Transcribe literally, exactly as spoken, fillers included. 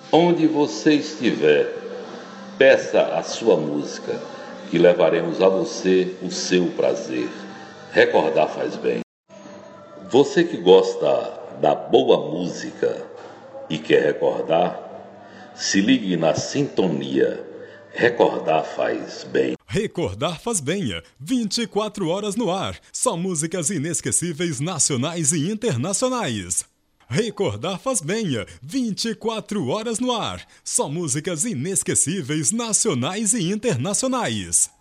Onde você estiver, peça a sua música, que levaremos a você o seu prazer. Recordar faz bem. Você que gosta da boa música e quer recordar, se ligue na sintonia. Recordar faz bem. Recordar faz bem. vinte e quatro horas no ar. Só músicas inesquecíveis nacionais e internacionais. Recordar faz bem. vinte e quatro horas no ar. Só músicas inesquecíveis nacionais e internacionais.